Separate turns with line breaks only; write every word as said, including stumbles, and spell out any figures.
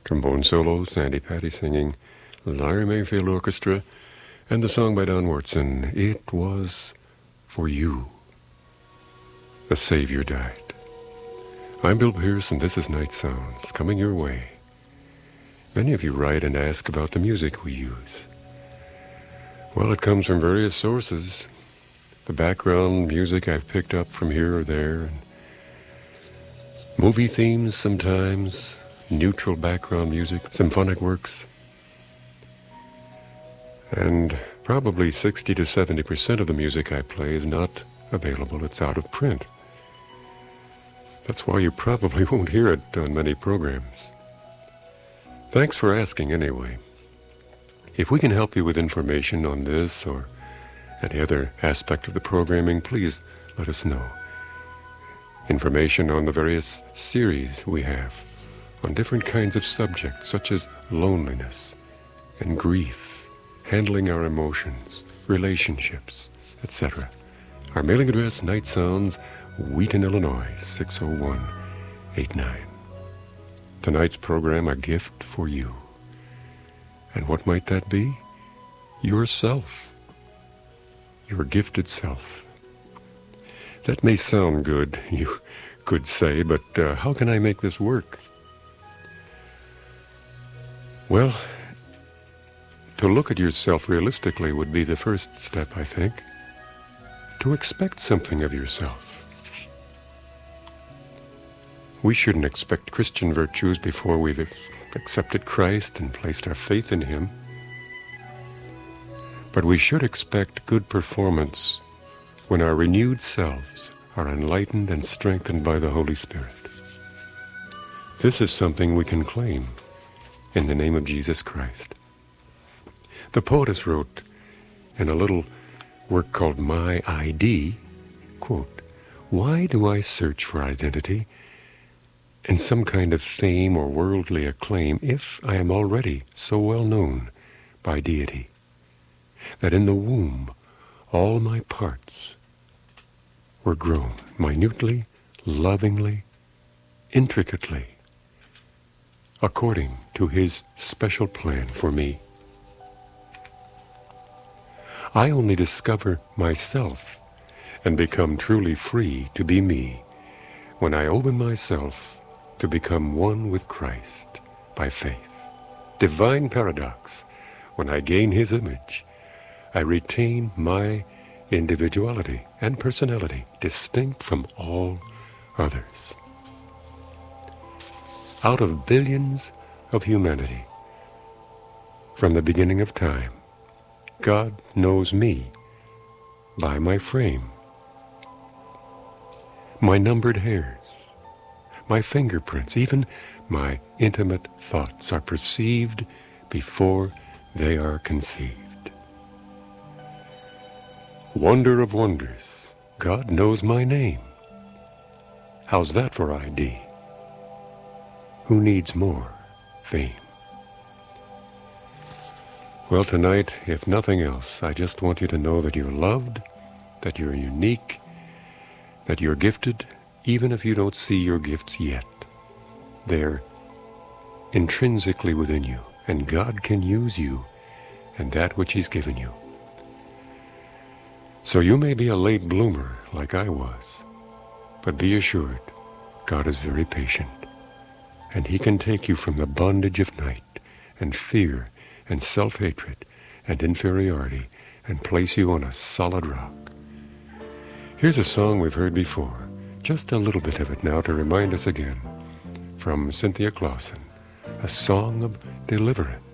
Trombone solo, Sandy Patty singing, Larry Mayfield Orchestra, and the song by Don Watson, It Was For You. The Savior died. I'm Bill Pierce, and this is Night Sounds, coming your way. Many of you write and ask about the music we use. Well, it comes from various sources. The background music I've picked up from here or there, and movie themes sometimes, neutral background music, symphonic works, and probably sixty to seventy percent of the music I play is not available. It's out of print. That's why you probably won't hear it on many programs. Thanks for asking anyway. If we can help you with information on this or any other aspect of the programming, please let us know. Information on the various series we have on different kinds of subjects such as loneliness and grief, handling our emotions, relationships, et cetera. Our mailing address, Night Sounds, Wheaton, Illinois, six oh one eight nine. Tonight's program, a gift for you. And what might that be? Yourself. Your gifted self. That may sound good, you could say, but uh, how can I make this work? Well, to look at yourself realistically would be the first step, I think. To expect something of yourself. We shouldn't expect Christian virtues before we've accepted Christ and placed our faith in Him. But we should expect good performance when our renewed selves are enlightened and strengthened by the Holy Spirit. This is something we can claim in the name of Jesus Christ. The poetess wrote in a little work called My I D, quote, "Why do I search for identity and some kind of fame or worldly acclaim if I am already so well known by deity that in the womb all my parts were grown minutely, lovingly, intricately, according to His special plan for me. I only discover myself and become truly free to be me when I open myself to become one with Christ by faith. Divine paradox, when I gain His image, I retain my individuality and personality distinct from all others. Out of billions of humanity, from the beginning of time, God knows me by my frame, my numbered hairs, my fingerprints, even my intimate thoughts are perceived before they are conceived. Wonder of wonders, God knows my name. How's that for I D? Who needs more fame? Well, tonight, if nothing else, I just want you to know that you're loved, that you're unique, that you're gifted, even if you don't see your gifts yet. They're intrinsically within you, and God can use you and that which He's given you. So you may be a late bloomer like I was, but be assured, God is very patient, and He can take you from the bondage of night and fear and self-hatred and inferiority and place you on a solid rock. Here's a song we've heard before, just a little bit of it now to remind us again, from Cynthia Clausen, A Song of Deliverance.